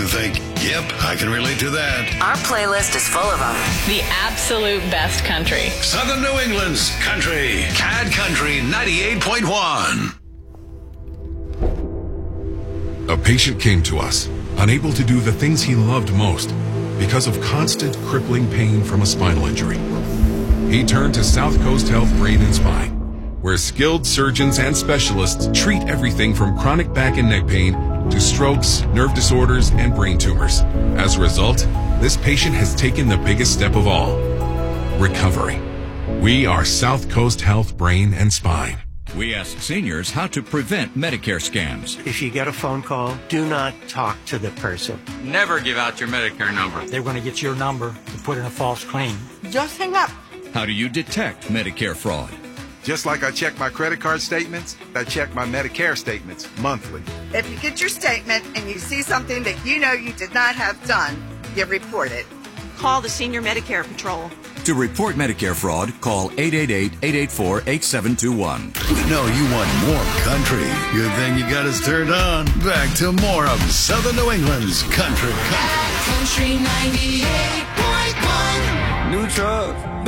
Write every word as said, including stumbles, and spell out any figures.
think, yep, I can relate to that. Our playlist is full of them. The absolute best country. Southern New England's country. C A D Country ninety-eight point one. A patient came to us, unable to do the things he loved most because of constant crippling pain from a spinal injury. He turned to South Coast Health Brain and Spine, where skilled surgeons and specialists treat everything from chronic back and neck pain to strokes, nerve disorders, and brain tumors. As a result, this patient has taken the biggest step of all: recovery. We are South Coast Health Brain and Spine. We ask seniors how to prevent Medicare scams. If you get a phone call, do not talk to the person. Never give out your Medicare number. They're going to get your number to put in a false claim. Just hang up. How do you detect Medicare fraud? Just like I check my credit card statements, I check my Medicare statements monthly. If you get your statement and you see something that you know you did not have done, you report it. Call the Senior Medicare Patrol. To report Medicare fraud, call eight eight eight, eight eight four, eight seven two one. No, you want more country. Good thing you got us turned on. Back to more of Southern New England's country. Country ninety-eight point one. New truck.